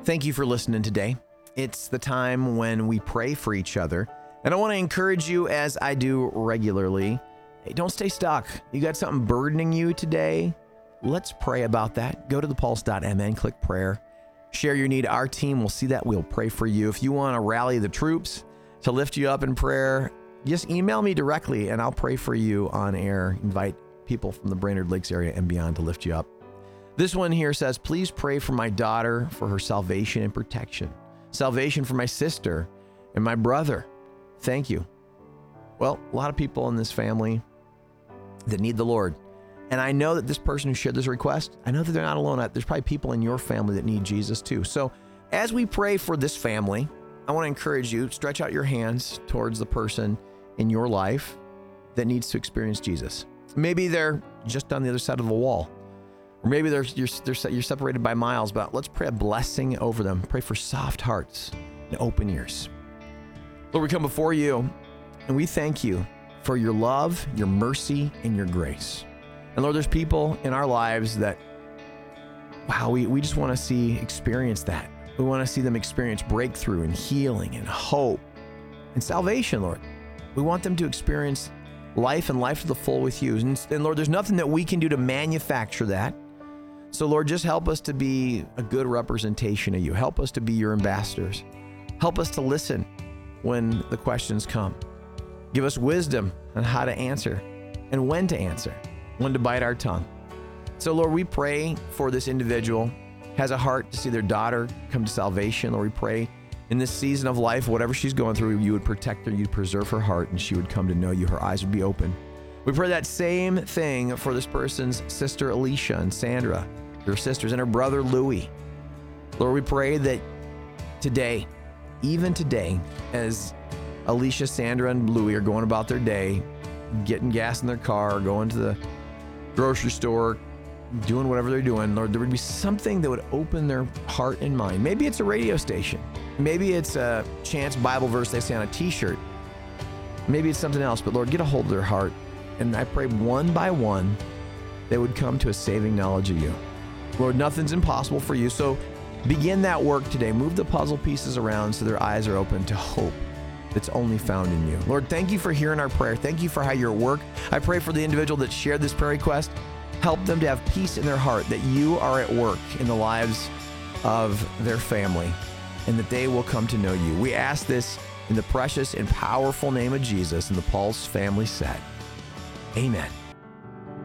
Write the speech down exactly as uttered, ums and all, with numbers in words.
Thank you for listening today. It's the time when we pray for each other. And I want to encourage you, as I do regularly, hey, don't stay stuck. You got something burdening you today? Let's pray about that. Go to the pulse dot m n, click prayer, share your need. Our team will see that. We'll pray for you. If you want to rally the troops to lift you up in prayer, just email me directly and I'll pray for you on air. Invite people from the Brainerd Lakes area and beyond to lift you up. This one here says, please pray for my daughter for her salvation and protection. Salvation for my sister and my brother. Thank you. Well, a lot of people in this family that need the Lord. And I know that this person who shared this request, I know that they're not alone. There's probably people in your family that need Jesus too. So as we pray for this family, I want to encourage you, stretch out your hands towards the person in your life that needs to experience Jesus. Maybe they're just on the other side of the wall. Or maybe they're, you're, they're, you're separated by miles, but let's pray a blessing over them. Pray for soft hearts and open ears. Lord, we come before you and we thank you for your love, your mercy, and your grace. And Lord, there's people in our lives that, wow, we, we just want to see, experience that. We want to see them experience breakthrough and healing and hope and salvation, Lord. We want them to experience life and life to the full with you. And, and Lord, there's nothing that we can do to manufacture that. So Lord, just help us to be a good representation of you. Help us to be your ambassadors. Help us to listen when the questions come. Give us wisdom on how to answer and when to answer, when to bite our tongue. So Lord, we pray for this individual, has a heart to see their daughter come to salvation. Lord, we pray in this season of life, whatever she's going through, you would protect her, you'd preserve her heart, and she would come to know you. Her eyes would be open. We pray that same thing for this person's sister, Alicia, and Sandra, her sisters, and her brother, Louie. Lord, we pray that today, even today, as Alicia, Sandra, and Louie are going about their day, getting gas in their car, going to the grocery store, doing whatever they're doing, Lord, there would be something that would open their heart and mind. Maybe it's a radio station. Maybe it's a chance Bible verse they say on a t-shirt. Maybe it's something else, but Lord, get a hold of their heart. And I pray one by one, they would come to a saving knowledge of you. Lord, nothing's impossible for you. So begin that work today. Move the puzzle pieces around so their eyes are open to hope that's only found in you. Lord, thank you for hearing our prayer. Thank you for how you're at work. I pray for the individual that shared this prayer request. Help them to have peace in their heart that you are at work in the lives of their family and that they will come to know you. We ask this in the precious and powerful name of Jesus, and the Pulse family said, amen.